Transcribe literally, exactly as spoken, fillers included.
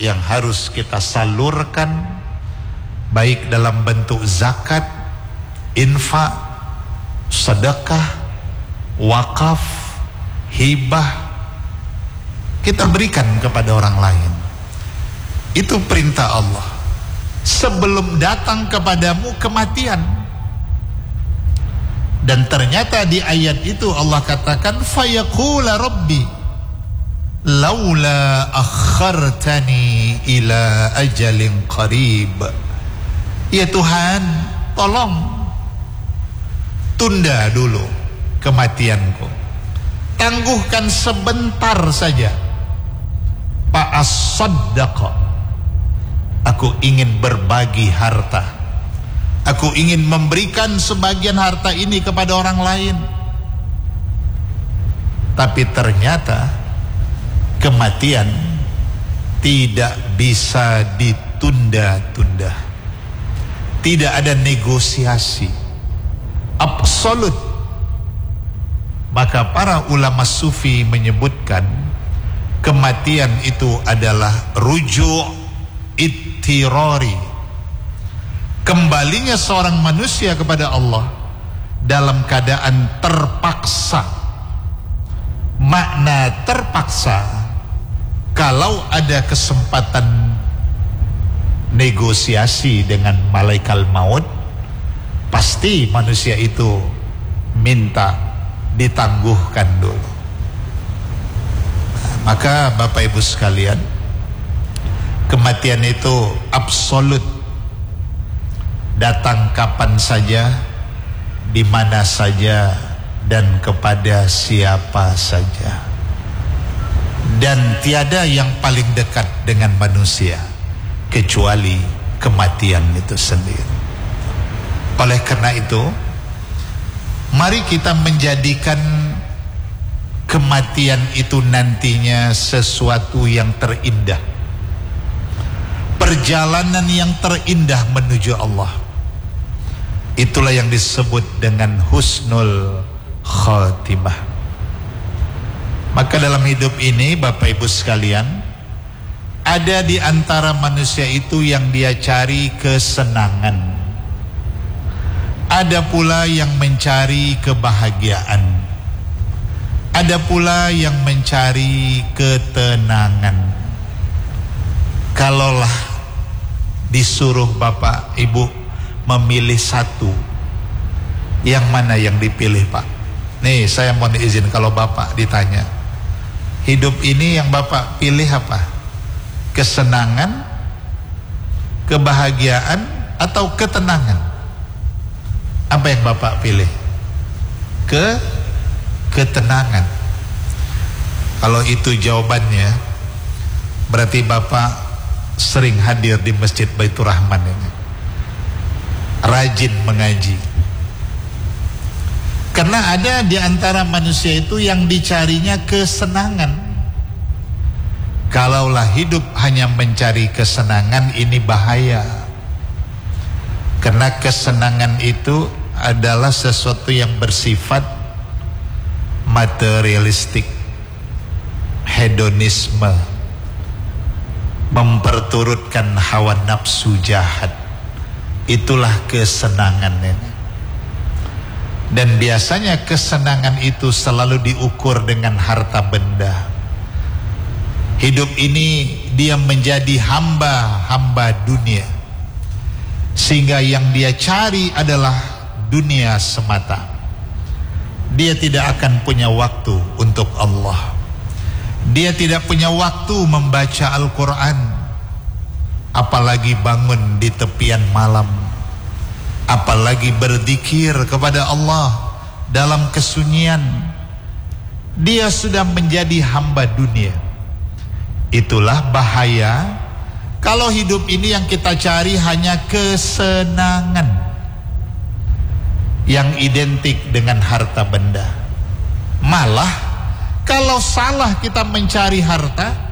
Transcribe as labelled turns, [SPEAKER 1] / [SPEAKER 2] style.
[SPEAKER 1] yang harus kita salurkan, baik dalam bentuk zakat, infak, sedekah, wakaf, hibah, kita berikan kepada orang lain. Itu perintah Allah. Sebelum datang kepadamu kematian. Dan ternyata di ayat itu Allah katakan, fayaqula rabbi laula akhartani ila ajalin qarib. Ya Tuhan, tolong tunda dulu kematianku, tangguhkan sebentar saja. Fa asaddaqa, aku ingin berbagi harta, aku ingin memberikan sebagian harta ini kepada orang lain. Tapi ternyata kematian tidak bisa ditunda-tunda. Tidak ada negosiasi absolut. Maka para ulama sufi menyebutkan kematian itu adalah rujuk ittirari, kembalinya seorang manusia kepada Allah dalam keadaan terpaksa. Makna terpaksa, kalau ada kesempatan negosiasi dengan malaikat maut, pasti manusia itu minta ditangguhkan dulu. Nah, maka Bapak Ibu sekalian, kematian itu absolut, datang kapan saja, di mana saja, dan kepada siapa saja. Dan tiada yang paling dekat dengan manusia kecuali kematian itu sendiri. Oleh karena itu, mari kita menjadikan kematian itu nantinya sesuatu yang terindah, perjalanan yang terindah menuju Allah. Itulah yang disebut dengan husnul khatimah. Maka dalam hidup ini Bapak Ibu sekalian, ada di antara manusia itu yang dia cari kesenangan, ada pula yang mencari kebahagiaan, ada pula yang mencari ketenangan. Kalaulah disuruh Bapak Ibu memilih satu, yang mana yang dipilih Pak? Nih saya mohon izin, kalau Bapak ditanya, hidup ini yang Bapak pilih apa? Kesenangan, kebahagiaan, atau ketenangan? Apa yang Bapak pilih? Ke ketenangan. Kalau itu jawabannya, berarti Bapak sering hadir di Masjid Baitur Rahman ini, rajin mengaji. Karena ada di antara manusia itu yang dicarinya kesenangan. Kalaulah hidup hanya mencari kesenangan, ini bahaya. Karena kesenangan itu adalah sesuatu yang bersifat materialistik, hedonisme, memperturutkan hawa nafsu jahat. Itulah kesenangan ini. Dan biasanya kesenangan itu selalu diukur dengan harta benda. Hidup ini dia menjadi hamba-hamba dunia, sehingga yang dia cari adalah dunia semata. Dia tidak akan punya waktu untuk Allah. Dia tidak punya waktu membaca Al-Quran, apalagi bangun di tepian malam, apalagi berzikir kepada Allah dalam kesunyian. Dia sudah menjadi hamba dunia. Itulah bahaya kalau hidup ini yang kita cari hanya kesenangan yang identik dengan harta benda. Malah kalau salah kita mencari harta,